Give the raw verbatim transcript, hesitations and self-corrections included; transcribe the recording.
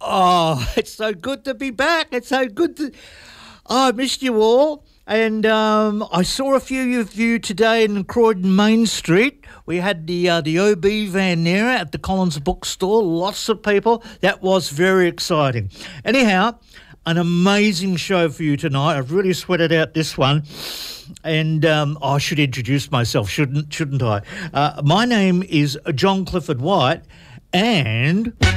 Oh, it's so good to be back. It's so good to... Oh, I missed you all. And um, I saw a few of you today in Croydon Main Street. We had the uh, the O B van there at the Collins bookstore. Lots of people. That was very exciting. Anyhow, an amazing show for you tonight. I've really sweated out this one. And um, I should introduce myself, shouldn't shouldn't I? Uh, my name is John Clifford White, and...